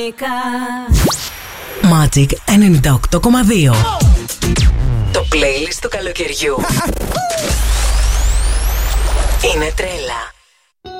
Magic 98,2. Το playlist του καλοκαιριού. Είναι τρέλα.